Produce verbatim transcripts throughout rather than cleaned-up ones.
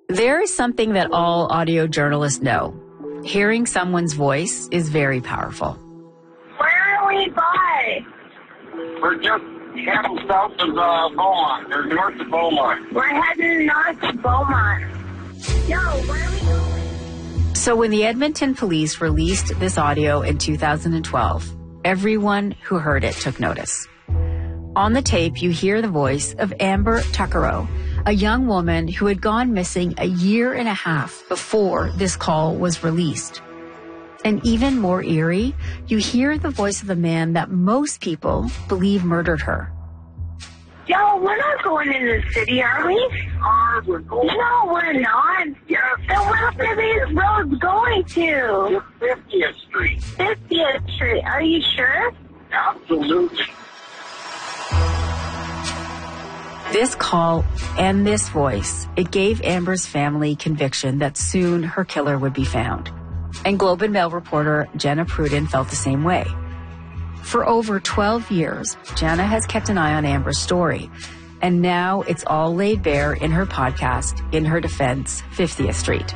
There is something that all audio journalists know. Hearing someone's voice is very powerful. Where are we by? We're just heading south of uh, Beaumont, or north of Beaumont. We're heading north of Beaumont. Yo, where are we going? So when the Edmonton police released this audio in two thousand twelve, everyone who heard it took notice. On the tape, you hear the voice of Amber Tuckero, a young woman who had gone missing a year and a half before this call was released. And even more eerie, you hear the voice of a man that most people believe murdered her. Yo, we're not going into the city, are we? Cars, we're going. No, we're not. Yes. Then where are these roads going to? fiftieth Street. fiftieth Street. Are you sure? Absolutely. This call and this voice, it gave Amber's family conviction that soon her killer would be found. And Globe and Mail reporter Jenna Pruden felt the same way. For over twelve years, Jenna has kept an eye on Amber's story. And now it's all laid bare in her podcast, In Her Defense, fiftieth Street.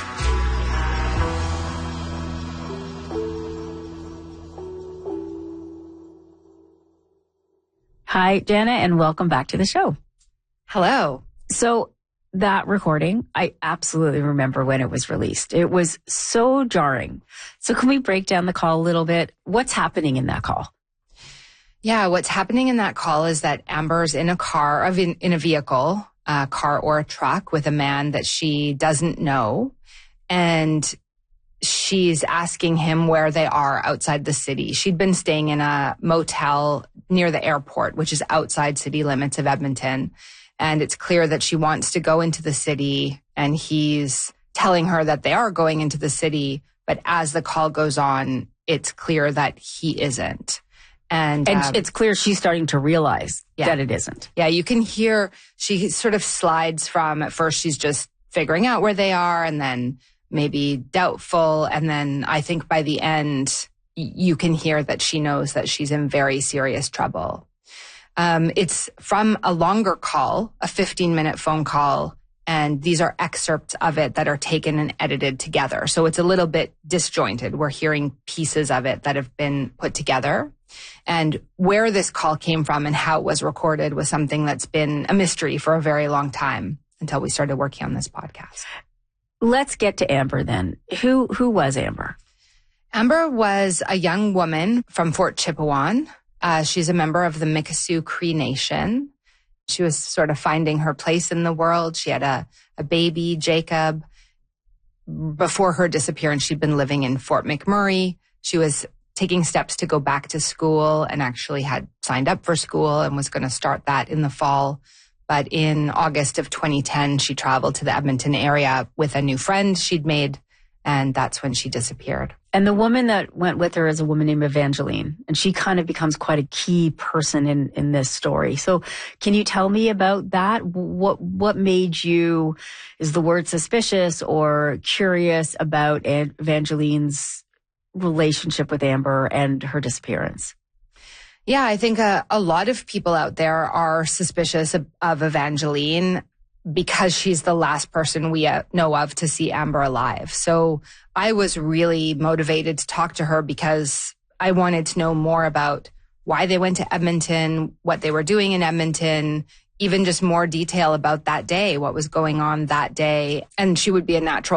Hi, Jenna, and welcome back to the show. Hello. So that recording, I absolutely remember when it was released. It was so jarring. So can we break down the call a little bit? What's happening in that call? Yeah, what's happening in that call is that Amber's in a car, of in, in a vehicle, a car or a truck with a man that she doesn't know. And she's asking him where they are outside the city. She'd been staying in a motel near the airport, which is outside city limits of Edmonton. And it's clear that she wants to go into the city, and he's telling her that they are going into the city. But as the call goes on, it's clear that he isn't. And, and um, it's clear she's starting to realize yeah. that it isn't. Yeah, you can hear she sort of slides from, at first she's just figuring out where they are, and then maybe doubtful. And then I think by the end, you can hear that she knows that she's in very serious trouble. Um, it's from a longer call, a fifteen minute phone call. And these are excerpts of it that are taken and edited together. So it's a little bit disjointed. We're hearing pieces of it that have been put together. And where this call came from and how it was recorded was something that's been a mystery for a very long time until we started working on this podcast. Let's get to Amber then. Who who was Amber? Amber was a young woman from Fort Chipewyan. Uh, she's a member of the Mikisew Cree Nation. She was sort of finding her place in the world. She had a, a baby, Jacob. Before her disappearance, she'd been living in Fort McMurray. She was taking steps to go back to school and actually had signed up for school and was going to start that in the fall. But in August of twenty ten, she traveled to the Edmonton area with a new friend she'd made, and that's when she disappeared. And the woman that went with her is a woman named Evangeline, and she kind of becomes quite a key person in, in this story. So can you tell me about that? What what made you, is the word suspicious or curious about Evangeline's relationship with Amber and her disappearance? Yeah, I think a, a lot of people out there are suspicious of, of Evangeline because she's the last person we uh, know of to see Amber alive. So I was really motivated to talk to her because I wanted to know more about why they went to Edmonton, what they were doing in Edmonton, even just more detail about that day, what was going on that day. And she would be a natural